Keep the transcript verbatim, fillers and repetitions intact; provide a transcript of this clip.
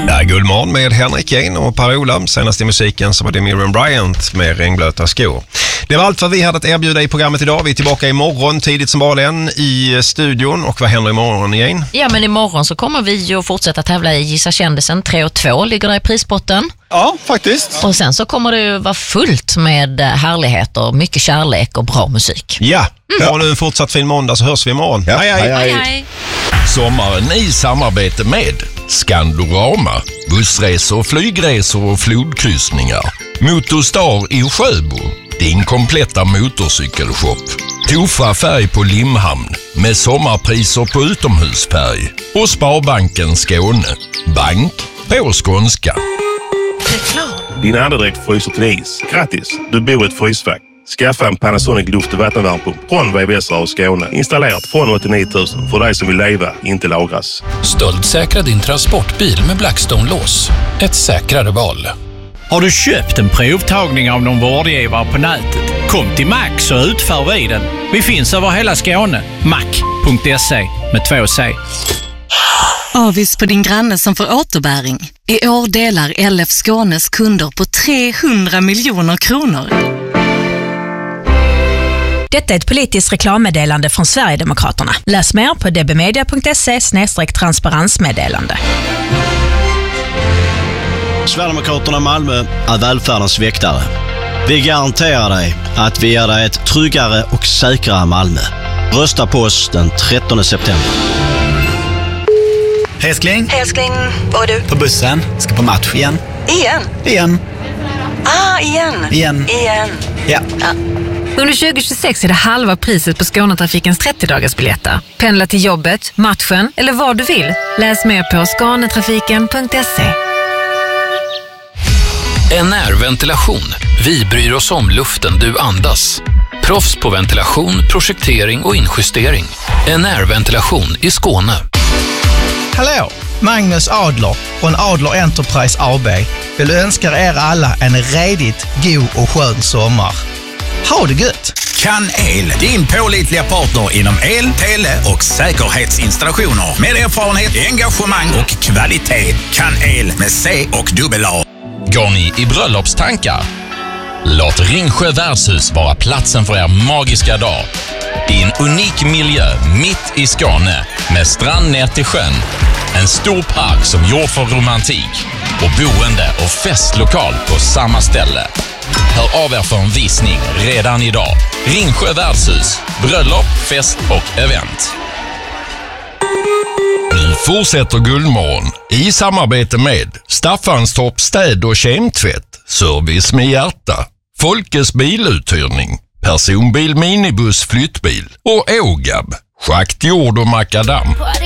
Ja, Guldmorgon med Henrik Jane och Per-Ola. Senast i musiken så var det Miriam Bryant med Regnblöta skor. Det var allt vad vi hade att erbjuda i programmet idag. Vi är tillbaka imorgon tidigt som vanligen i studion. Och vad händer imorgon igen? Ja, men imorgon så kommer vi ju fortsätta tävla i Gissa kändisen. tre och två ligger där i prispotten. Ja, faktiskt. Och sen så kommer det ju vara fullt med härligheter, mycket kärlek och bra musik. Ja, mm. Ha nu en fortsatt fin måndag så hörs vi imorgon. Ja. Hej, hej. Hej, hej. Sommaren i samarbete med Skandorama, bussresor, flygresor och flodkryssningar. Motorstar i Sjöbo, din kompletta motorcykelshop. Tofa färg på Limhamn med sommarpriser på utomhusfärg. Och Sparbanken Skåne, bank på skånska. Din andedräkt fryser till is. Grattis, du bor i ett frysfack. Skaffa en Panasonic luft- och vattenvärmepump från V V S och Skåne. Installerat från åttionio tusen för dig som vill leva, inte lagras. Stöldsäkra din transportbil med Blackstone-lås. Ett säkrare val. Har du köpt en provtagning av någon vårdgivare på nätet? Kom till Max så utför vi den. Vi finns över hela Skåne. mac punkt se med två C. Avis på din granne som får återbäring. I år delar L F Skånes kunder på trehundra miljoner kronor. Detta är ett politiskt reklammeddelande från Sverigedemokraterna. Läs mer på dbmedia punkt se slash transparensmeddelande. Sverigedemokraterna Malmö är välfärdens väktare. Vi garanterar dig att vi ger dig ett tryggare och säkrare Malmö. Rösta på oss den trettonde september. Älskling. Älskling, vad är du? På bussen. Ska på match igen. Igen? Igen. Ah, igen. Igen. Igen. Ja. ja. Under tjugo tjugosex är det halva priset på Skånetrafikens trettio-dagarsbiljetter. Pendla till jobbet, matchen eller vad du vill. Läs mer på skanetrafiken punkt se. N R Ventilation. Vi bryr oss om luften du andas. Proffs på ventilation, projektering och injustering. N R Ventilation i Skåne. Hallå, Magnus Adler från Adler Enterprise A B vill önska er alla en redigt god och skön sommar. Ha det gött! Kan El, din pålitliga partner inom el, tele och säkerhetsinstallationer. Med erfarenhet, engagemang och kvalitet. Kan El med C och dubbel A. Går ni i bröllopstankar? Låt Ringsjö värdshus vara platsen för er magiska dag. I en unik miljö mitt i Skåne med strand ner till sjön. En stor park som gjord för romantik och boende och festlokal på samma ställe. Hör av er för en visning redan idag. Ringsjö värdshus, bröllop, fest och event. Nu fortsätter Guldmorgon i samarbete med Staffanstorp städ- och kemtvätt, service med hjärta, Folkes biluthyrning, personbil, minibuss, flyttbil och Ågab, schakt, jord och makadam.